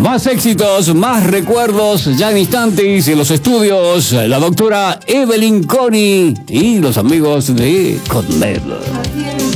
Más éxitos, más recuerdos, ya en instantes en los estudios, la doctora Evelyn Coni y los amigos de Conmed.